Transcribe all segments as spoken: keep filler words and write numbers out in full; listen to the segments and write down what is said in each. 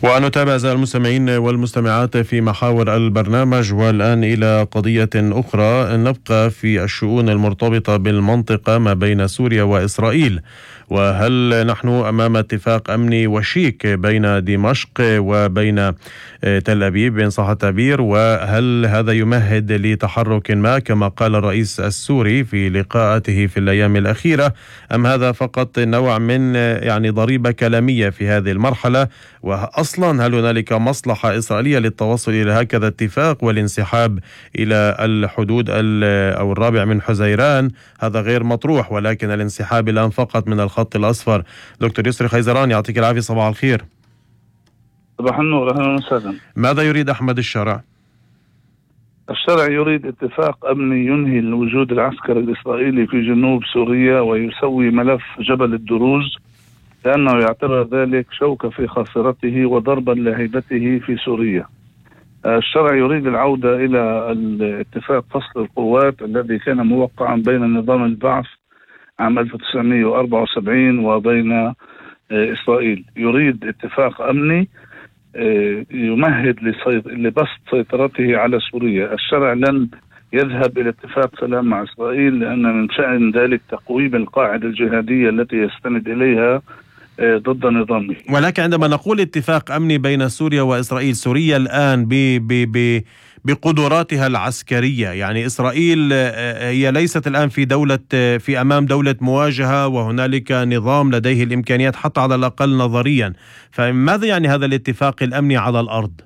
ونتابع أعزائي المستمعين والمستمعات في محاور البرنامج، والآن إلى قضية أخرى. نبقى في الشؤون المرتبطة بالمنطقة ما بين سوريا وإسرائيل. وهل نحن أمام اتفاق أمني وشيك بين دمشق وبين تل أبيب إن صح التعبير؟ وهل هذا يمهد لتحرك ما كما قال الرئيس السوري في لقاءاته في الأيام الأخيرة، أم هذا فقط نوع من يعني ضريبة كلامية في هذه المرحلة؟ وأصلا هل هنالك مصلحة إسرائيلية للتوصل إلى هكذا اتفاق والانسحاب إلى الحدود أو الرابع من حزيران؟ هذا غير مطروح، ولكن الانسحاب الآن فقط من الخط الأصفر. دكتور يسري خيزران، يعطيك العافية، صباح الخير. صباح النور، أهلا وسهلا. ماذا يريد أحمد الشرع؟ الشرع يريد اتفاق أمني ينهي الوجود العسكري الإسرائيلي في جنوب سوريا ويسوي ملف جبل الدروز، لأنه يعتبر ذلك شوكة في خاصرته وضربا لهيبته في سوريا. الشرع يريد العودة إلى الاتفاق فصل القوات الذي كان موقعا بين نظام البعث عام ألف وتسعمئة وأربعة وسبعين وبين إسرائيل. يريد اتفاق أمني يمهد لبسط سيطرته على سوريا. الشرع لن يذهب إلى اتفاق سلام مع إسرائيل، لأن من شأن ذلك تقويم القاعدة الجهادية التي يستند إليها ضد نظامه. ولكن عندما نقول اتفاق أمني بين سوريا وإسرائيل، سوريا الآن ب ب ب بقدراتها العسكرية، يعني إسرائيل هي ليست الآن في دولة في أمام دولة مواجهة، وهنالك نظام لديه الإمكانيات حتى على الأقل نظريا. فماذا يعني هذا الاتفاق الأمني على الأرض؟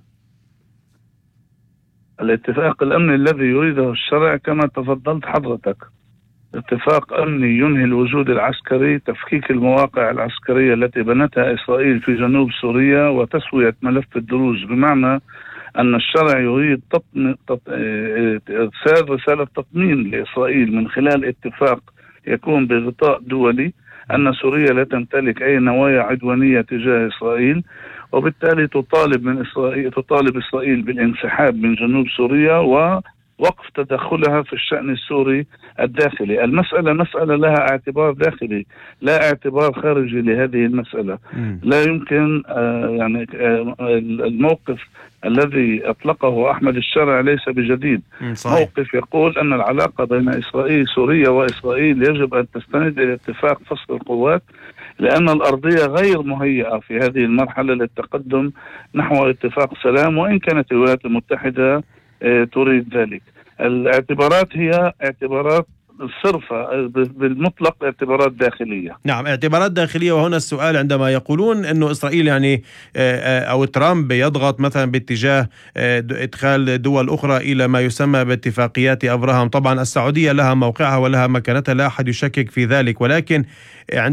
الاتفاق الأمني الذي يريده الشرع كما تفضلت حضرتك اتفاق أمني ينهي الوجود العسكري، تفكيك المواقع العسكرية التي بنتها إسرائيل في جنوب سوريا، وتسوية ملف الدروز. بمعنى أن الشرع يريد إرسال رسالة تطمين لإسرائيل من خلال اتفاق يكون بغطاء دولي أن سوريا لا تمتلك أي نوايا عدوانية تجاه إسرائيل، وبالتالي تطالب من إسرائيل تطالب إسرائيل بالانسحاب من جنوب سوريا ووقف تدخلها في الشأن السوري الداخلي. المسألة مسألة لها اعتبار داخلي لا اعتبار خارجي لهذه المسألة. م. لا يمكن آه يعني آه الموقف الذي أطلقه أحمد الشرع ليس بجديد. موقف يقول أن العلاقة بين إسرائيل سوريا وإسرائيل يجب أن تستند إلى اتفاق فصل القوات، لأن الأرضية غير مهيئة في هذه المرحلة للتقدم نحو اتفاق سلام، وإن كانت الولايات المتحدة تريد ذلك. الاعتبارات هي اعتبارات صرفة بالمطلق، اعتبارات داخلية. نعم، اعتبارات داخلية. وهنا السؤال، عندما يقولون أنه إسرائيل يعني أو ترامب يضغط مثلا باتجاه إدخال دول أخرى إلى ما يسمى باتفاقيات أبراهام، طبعا السعودية لها موقعها ولها مكانتها، لا أحد يشكك في ذلك، ولكن